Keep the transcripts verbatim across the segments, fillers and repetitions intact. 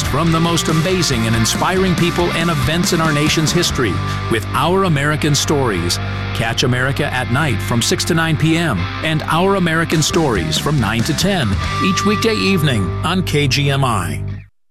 best from the most amazing and inspiring people and events in our nation's history with Our American Stories. Catch America at night from six to nine p.m. and Our American Stories from nine to ten each weekday evening on K G M I.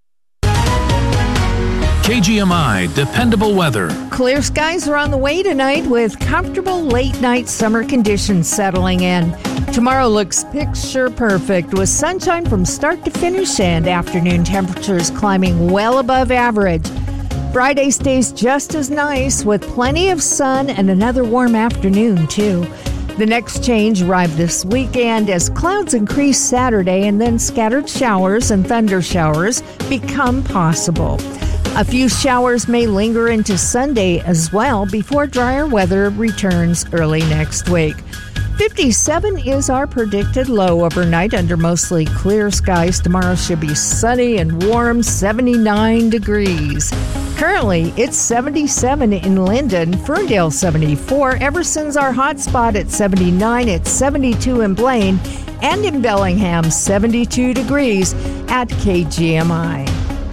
K G M I, dependable weather. Clear skies are on the way tonight with comfortable late-night summer conditions settling in. Tomorrow looks picture perfect with sunshine from start to finish and afternoon temperatures climbing well above average. Friday stays just as nice with plenty of sun and another warm afternoon, too. The next change arrived this weekend as clouds increase Saturday and then scattered showers and thunder showers become possible. A few showers may linger into Sunday as well before drier weather returns early next week. fifty-seven is our predicted low overnight under mostly clear skies. Tomorrow should be sunny and warm, seventy-nine degrees. Currently, it's seventy-seven in Linden, Ferndale seventy-four, Everson's our hot spot at seventy-nine, it's seventy-two in Blaine, and in Bellingham, seventy-two degrees at K G M I.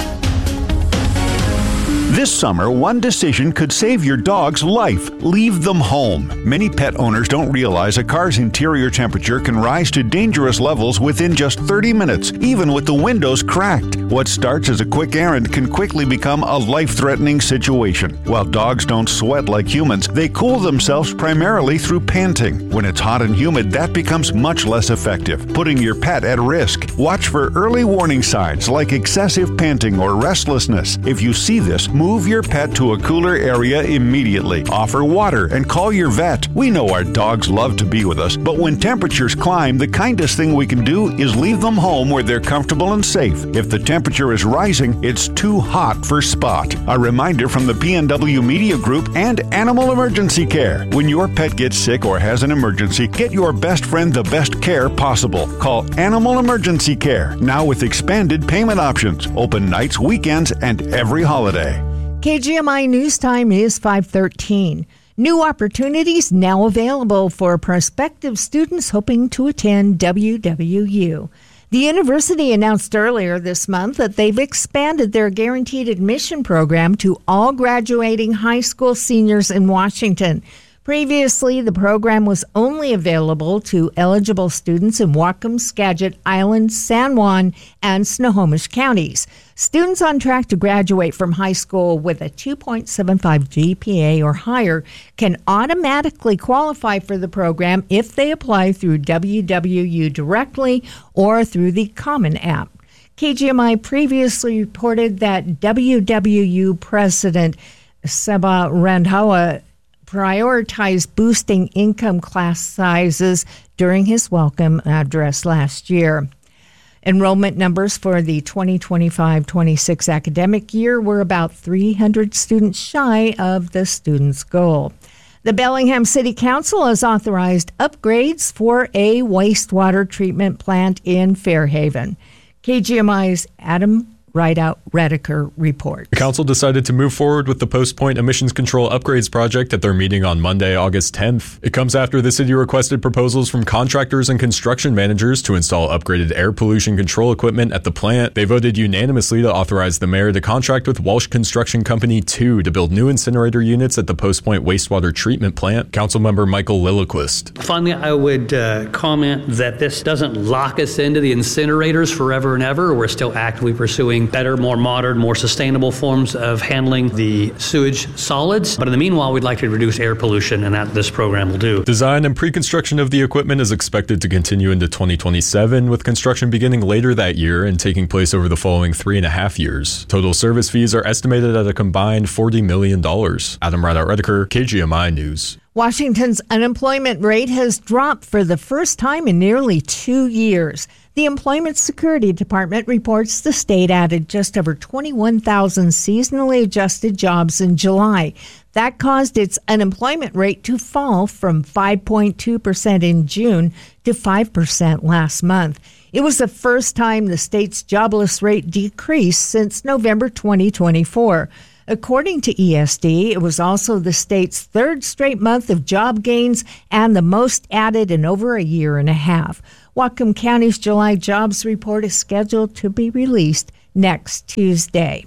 This summer, one decision could save your dog's life. Leave them home. Many pet owners don't realize a car's interior temperature can rise to dangerous levels within just thirty minutes, even with the windows cracked. What starts as a quick errand can quickly become a life-threatening situation. While dogs don't sweat like humans, they cool themselves primarily through panting. When it's hot and humid, that becomes much less effective, putting your pet at risk. Watch for early warning signs like excessive panting or restlessness. If you see this, move your pet to a cooler area immediately. Offer water and call your vet. We know our dogs love to be with us, but when temperatures climb, the kindest thing we can do is leave them home where they're comfortable and safe. If the temperature is rising, it's too hot for Spot. A reminder from the P N W Media Group and Animal Emergency Care. When your pet gets sick or has an emergency, get your best friend the best care possible. Call Animal Emergency Care, now with expanded payment options. Open nights, weekends, and every holiday. K G M I News Time is five thirteen. New opportunities now available for prospective students hoping to attend W W U. The university announced earlier this month that they've expanded their guaranteed admission program to all graduating high school seniors in Washington. Previously, the program was only available to eligible students in Whatcom, Skagit, Island, San Juan, and Snohomish counties. Students on track to graduate from high school with a two point seven five G P A or higher can automatically qualify for the program if they apply through W W U directly or through the Common App. K G M I previously reported that W W U President Seba Randhawa prioritized boosting income class sizes during his welcome address last year. Enrollment numbers for the twenty twenty-five twenty-six academic year were about three hundred students shy of the students' goal. The Bellingham City Council has authorized upgrades for a wastewater treatment plant in Fairhaven. K G M I's Adam Rideout Rediker report. The council decided to move forward with the Post Point Emissions Control Upgrades project at their meeting on Monday, August tenth. It comes after the city requested proposals from contractors and construction managers to install upgraded air pollution control equipment at the plant. They voted unanimously to authorize the mayor to contract with Walsh Construction Company two to build new incinerator units at the Post Point Wastewater Treatment Plant. Councilmember Michael Lilliquist. Finally, I would uh, comment that this doesn't lock us into the incinerators forever and ever. We're still actively pursuing better, more modern, more sustainable forms of handling the sewage solids. But in the meanwhile, we'd like to reduce air pollution, and that this program will do. Design and pre-construction of the equipment is expected to continue into twenty twenty-seven, with construction beginning later that year and taking place over the following three and a half years. Total service fees are estimated at a combined forty million dollars. Adam Rideout Rediker, K G M I News. Washington's unemployment rate has dropped for the first time in nearly two years. The Employment Security Department reports the state added just over twenty-one thousand seasonally adjusted jobs in July. That caused its unemployment rate to fall from five point two percent in June to five percent last month. It was the first time the state's jobless rate decreased since November twenty twenty-four. According to E S D, it was also the state's third straight month of job gains and the most added in over a year and a half. Whatcom County's July jobs report is scheduled to be released next Tuesday.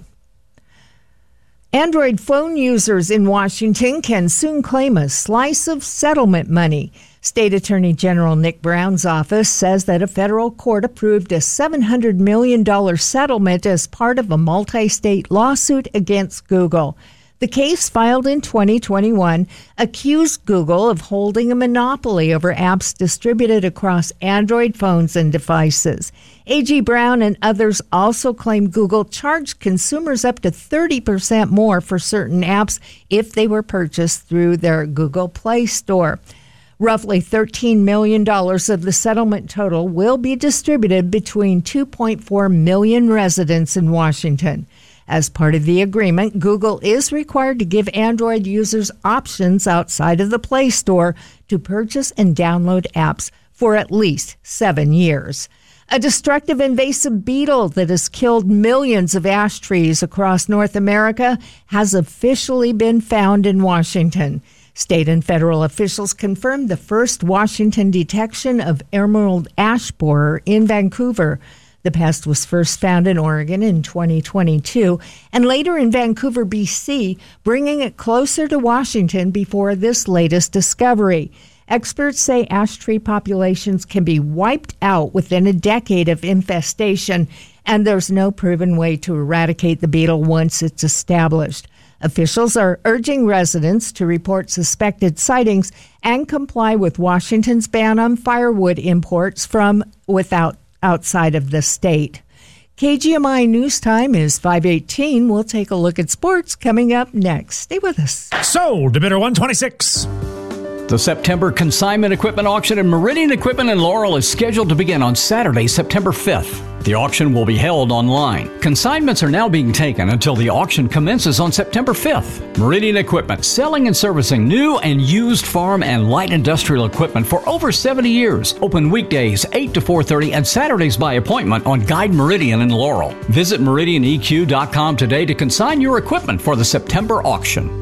Android phone users in Washington can soon claim a slice of settlement money. State Attorney General Nick Brown's office says that a federal court approved a seven hundred million dollars settlement as part of a multi-state lawsuit against Google. The case, filed in twenty twenty-one, accused Google of holding a monopoly over apps distributed across Android phones and devices. A G Brown and others also claim Google charged consumers up to thirty percent more for certain apps if they were purchased through their Google Play Store. Roughly thirteen million dollars of the settlement total will be distributed between two point four million residents in Washington. As part of the agreement, Google is required to give Android users options outside of the Play Store to purchase and download apps for at least seven years. A destructive invasive beetle that has killed millions of ash trees across North America has officially been found in Washington. State and federal officials confirmed the first Washington detection of emerald ash borer in Vancouver. The pest was first found in Oregon in twenty twenty-two and later in Vancouver, B C, bringing it closer to Washington before this latest discovery. Experts say ash tree populations can be wiped out within a decade of infestation, and there's no proven way to eradicate the beetle once it's established. Officials are urging residents to report suspected sightings and comply with Washington's ban on firewood imports from without outside of the state. K G M I News Time is five eighteen. We'll take a look at sports coming up next. Stay with us. Sold to bidder one twenty-six. The September consignment equipment auction at Meridian Equipment in Laurel is scheduled to begin on Saturday, September fifth. The auction will be held online. Consignments are now being taken until the auction commences on September fifth. Meridian Equipment, selling and servicing new and used farm and light industrial equipment for over seventy years. Open weekdays eight to four thirty and Saturdays by appointment on Guide Meridian in Laurel. Visit meridian e q dot com today to consign your equipment for the September auction.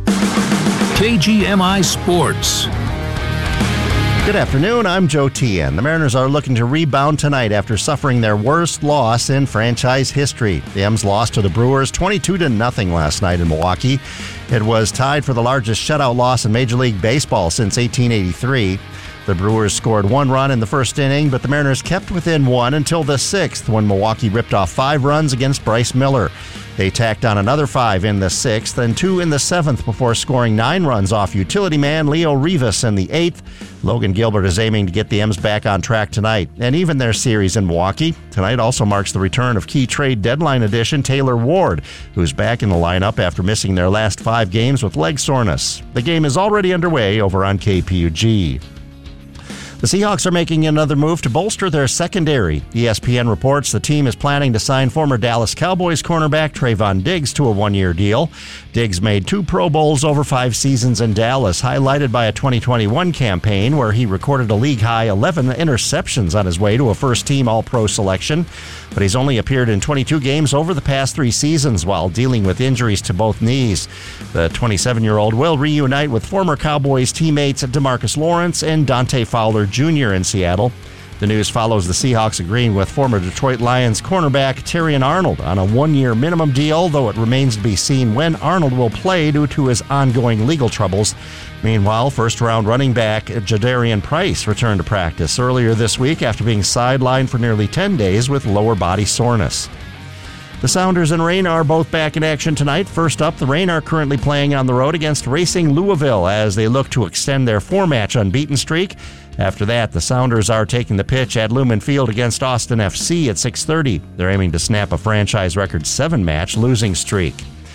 K G M I Sports. Good afternoon, I'm Joe Tien. The Mariners are looking to rebound tonight after suffering their worst loss in franchise history. The M's lost to the Brewers twenty-two to nothing last night in Milwaukee. It was tied for the largest shutout loss in Major League Baseball since eighteen eighty-three. The Brewers scored one run in the first inning, but the Mariners kept within one until the sixth when Milwaukee ripped off five runs against Bryce Miller. They tacked on another five in the sixth and two in the seventh before scoring nine runs off utility man Leo Rivas in the eighth. Logan Gilbert is aiming to get the M's back on track tonight and even their series in Milwaukee. Tonight also marks the return of key trade deadline addition Taylor Ward, who's back in the lineup after missing their last five games with leg soreness. The game is already underway over on K P U G. The Seahawks are making another move to bolster their secondary. E S P N reports the team is planning to sign former Dallas Cowboys cornerback Trayvon Diggs to a one-year deal. Diggs made two Pro Bowls over five seasons in Dallas, highlighted by a twenty twenty-one campaign where he recorded a league-high eleven interceptions on his way to a first-team All-Pro selection. But he's only appeared in twenty-two games over the past three seasons while dealing with injuries to both knees. The twenty-seven-year-old will reunite with former Cowboys teammates DeMarcus Lawrence and Dante Fowler Junior in Seattle. The news follows the Seahawks agreeing with former Detroit Lions cornerback Terrion Arnold on a one-year minimum deal, though it remains to be seen when Arnold will play due to his ongoing legal troubles. Meanwhile, first-round running back Jadarian Price returned to practice earlier this week after being sidelined for nearly ten days with lower body soreness. The Sounders and Reign are both back in action tonight. First up, the Reign are currently playing on the road against Racing Louisville as they look to extend their four-match unbeaten streak. After that, the Sounders are taking the pitch at Lumen Field against Austin F C at six thirty. They're aiming to snap a franchise record seven-match losing streak.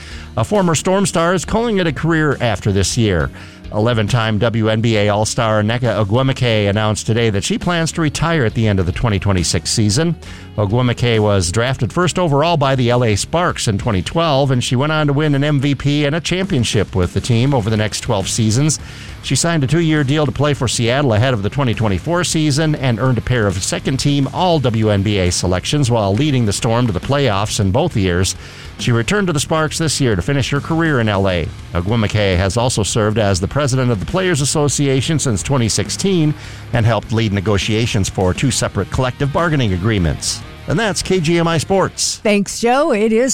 A former Storm Star is calling it a career after this year. eleven-time W N B A All-Star Nneka Ogwumike announced today that she plans to retire at the end of the twenty twenty-six season. Ogwumike was drafted first overall by the L A Sparks in twenty twelve, and she went on to win an M V P and a championship with the team over the next twelve seasons. She signed a two-year deal to play for Seattle ahead of the twenty twenty-four season and earned a pair of second-team All-W N B A selections while leading the Storm to the playoffs in both years. She returned to the Sparks this year to finish her career in L A. Ogwumike has also served as the president of the Players Association since twenty sixteen and helped lead negotiations for two separate collective bargaining agreements. And that's K G M I Sports. Thanks, Joe. It is